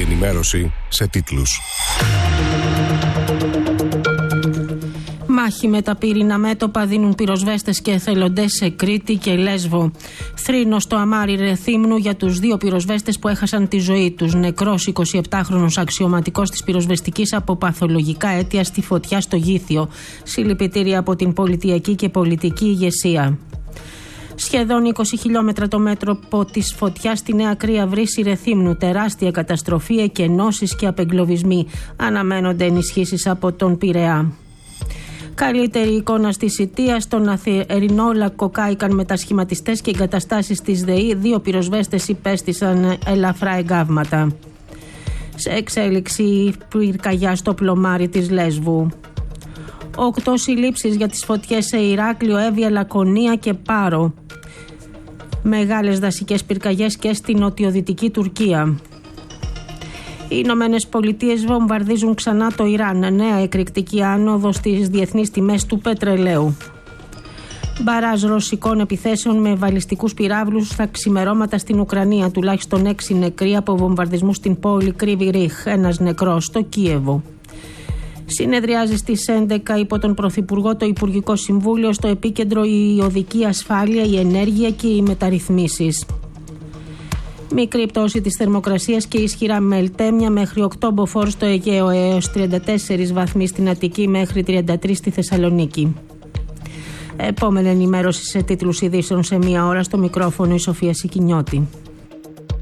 ενημέρωση σε τίτλους. Μάχη με τα πυρήνα μέτωπα δίνουν πυροσβέστες και εθελοντές σε Κρήτη και Λέσβο. Θρήνο στο αμάρι Ρεθύμνου για τους δύο πυροσβέστες που έχασαν τη ζωή τους. Νεκρός 27χρονος αξιωματικός της πυροσβεστικής από παθολογικά αίτια στη φωτιά στο Γήθιο. Συλληπιτήρια από την πολιτιακή και πολιτική ηγεσία. Σχεδόν 20 χιλιόμετρα το μέτωπο της φωτιάς στη Νέα Κρία Βρύση Ρεθύμνου. Τεράστια καταστροφή, εκενώσεις και απεγκλωβισμοί. Αναμένονται ενισχύσεις από τον Πειραιά. Καλύτερη εικόνα στη Σιτία. Στον Αθερινό λακκοκάηκαν μετασχηματιστές και εγκαταστάσεις της ΔΕΗ. Δύο πυροσβέστες υπέστησαν ελαφρά εγκάβματα. Σε εξέλιξη πυρκαγιά στο πλωμάρι της Λέσβου. 8 συλλήψεις για τις φωτιές σε Ηράκλειο, Εύβοια, Λακωνία και Πάρο. Μεγάλες δασικές πυρκαγιές και στη νοτιοδυτική Τουρκία. Οι Ηνωμένες Πολιτείες βομβαρδίζουν ξανά το Ιράν. Νέα εκρηκτική άνοδο στις διεθνείς τιμές του πετρελαίου. Μπαράζ ρωσικών επιθέσεων με βαλιστικούς πυράβλους στα ξημερώματα στην Ουκρανία. Τουλάχιστον 6 νεκροί από βομβαρδισμούς στην πόλη Κρύβι Ρίχ. Ένας νεκρός στο Κίεβο. Συνεδριάζει στις 11 υπό τον Πρωθυπουργό το Υπουργικό Συμβούλιο. Στο επίκεντρο η οδική ασφάλεια, η ενέργεια και οι μεταρρυθμίσεις. Μικρή πτώση της θερμοκρασίας και ισχυρά μελτέμια μέχρι 8 μποφόρ στο Αιγαίο, έως 34 βαθμοί στην Αττική μέχρι 33 στη Θεσσαλονίκη. Επόμενη ενημέρωση σε τίτλους ειδήσεων σε 1 ώρα. Στο μικρόφωνο η Σοφία Σικινιώτη.